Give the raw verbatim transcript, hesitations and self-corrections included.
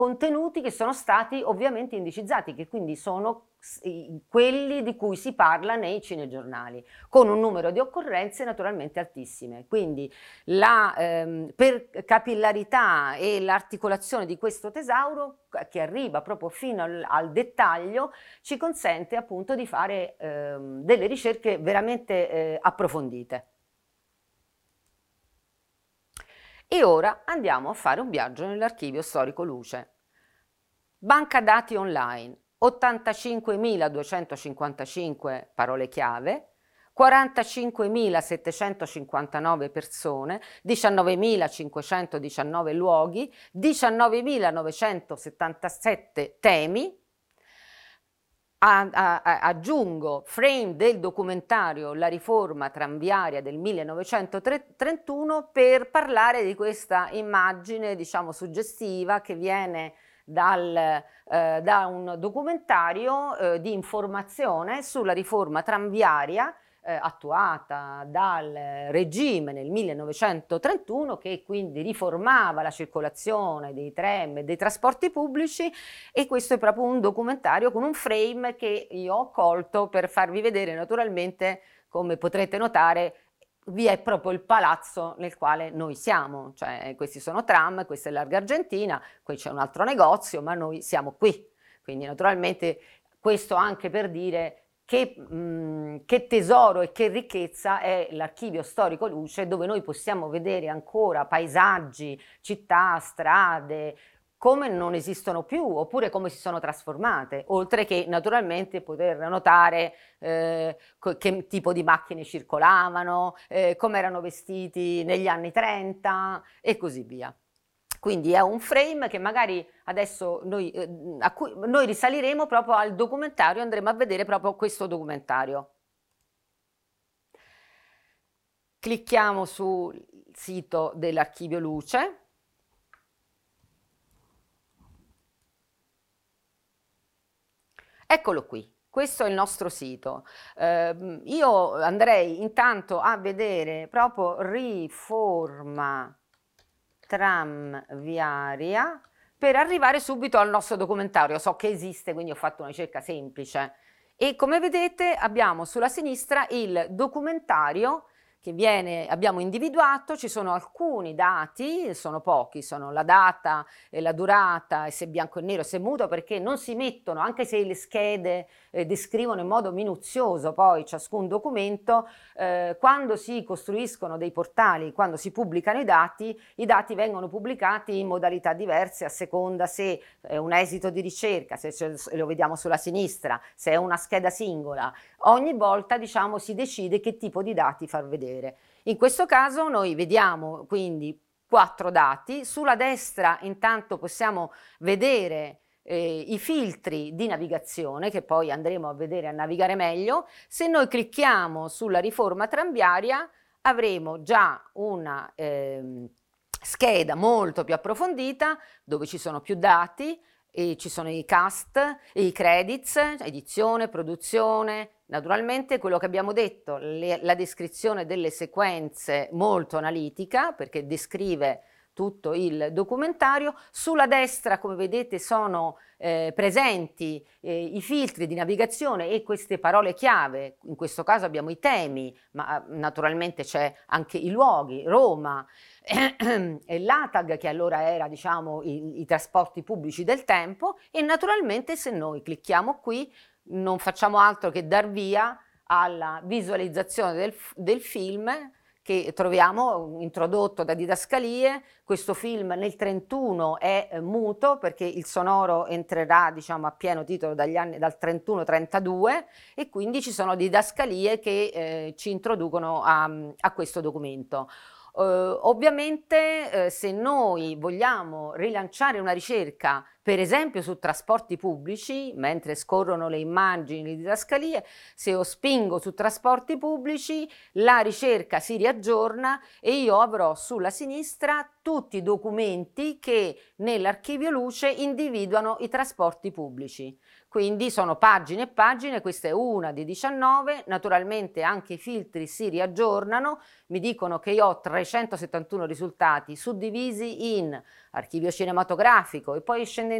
contenuti che sono stati ovviamente indicizzati, che quindi sono quelli di cui si parla nei cinegiornali, con un numero di occorrenze naturalmente altissime. Quindi la, ehm, per capillarità e l'articolazione di questo tesauro, che arriva proprio fino al, al dettaglio, ci consente appunto di fare ehm, delle ricerche veramente eh, approfondite. E ora andiamo a fare un viaggio nell'archivio storico Luce. Banca dati online, ottantacinquemiladuecentocinquantacinque parole chiave, quarantacinquemilasettecentocinquantanove persone, diciannovemilacinquecentodiciannove luoghi, diciannovemilanovecentosettantasette temi. A, a, a, aggiungo frame del documentario La riforma tranviaria del millenovecentotrentuno per parlare di questa immagine, diciamo, suggestiva che viene dal, eh, da un documentario eh, di informazione sulla riforma tranviaria eh, attuata dal regime nel millenovecentotrentuno, che quindi riformava la circolazione dei tram e dei trasporti pubblici, e questo è proprio un documentario con un frame che io ho colto per farvi vedere naturalmente, come potrete notare, vi è proprio il palazzo nel quale noi siamo, cioè questi sono tram, questa è Larga Argentina, qui c'è un altro negozio, ma noi siamo qui. Quindi naturalmente questo anche per dire che, mh, che tesoro e che ricchezza è l'archivio storico Luce, dove noi possiamo vedere ancora paesaggi, città, strade, come non esistono più, oppure come si sono trasformate, oltre che naturalmente poter notare eh, che tipo di macchine circolavano, eh, come erano vestiti negli anni trenta e così via. Quindi è un frame che magari adesso noi, eh, a cui noi risaliremo proprio al documentario, andremo a vedere proprio questo documentario. Clicchiamo sul sito dell'archivio Luce. Eccolo qui, questo è il nostro sito. Eh, io andrei intanto a vedere proprio riforma tranviaria per arrivare subito al nostro documentario. So che esiste, quindi ho fatto una ricerca semplice. E come vedete abbiamo sulla sinistra il documentario che viene, abbiamo individuato, ci sono alcuni dati, sono pochi, sono la data e la durata, e se bianco e nero, se muto, perché non si mettono, anche se le schede eh, descrivono in modo minuzioso poi ciascun documento, eh, quando si costruiscono dei portali, quando si pubblicano i dati, i dati vengono pubblicati in modalità diverse a seconda se è un esito di ricerca, se lo vediamo sulla sinistra, se è una scheda singola. Ogni volta, diciamo, si decide che tipo di dati far vedere. In questo caso noi vediamo quindi quattro dati. Sulla destra intanto possiamo vedere eh, i filtri di navigazione, che poi andremo a vedere a navigare meglio. Se noi clicchiamo sulla riforma tranviaria avremo già una eh, scheda molto più approfondita, dove ci sono più dati, e ci sono i cast, i credits, edizione, produzione, naturalmente quello che abbiamo detto, le, la descrizione delle sequenze molto analitica, perché descrive tutto il documentario. Sulla destra, come vedete, sono eh, presenti eh, i filtri di navigazione e queste parole chiave. In questo caso abbiamo i temi, ma naturalmente c'è anche i luoghi, Roma, e l'A T A G, che allora era, diciamo, i, i trasporti pubblici del tempo. E naturalmente se noi clicchiamo qui non facciamo altro che dar via alla visualizzazione del, del film, che troviamo introdotto da Didascalie. Questo film nel trentuno è eh, muto, perché il sonoro entrerà, diciamo, a pieno titolo dagli anni, dal trentuno trentadue, e quindi ci sono didascalie che eh, ci introducono a, a questo documento. Uh, ovviamente eh, se noi vogliamo rilanciare una ricerca, per esempio su trasporti pubblici, mentre scorrono le immagini di didascalie, se io spingo su trasporti pubblici la ricerca si riaggiorna e io avrò sulla sinistra tutti i documenti che nell'archivio luce individuano i trasporti pubblici. Quindi sono pagine e pagine, questa è una di diciannove, naturalmente anche i filtri si riaggiornano, mi dicono che io ho trecentosettantuno risultati suddivisi in archivio cinematografico e poi scendendo